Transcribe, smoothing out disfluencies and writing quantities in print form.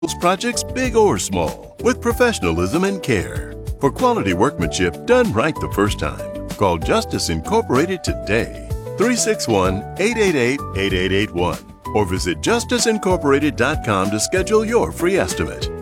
projects big or small with professionalism and care. For quality workmanship done right the first time, call Justice Incorporated today. 361-888-8881 or visit justiceincorporated.com to schedule your free estimate.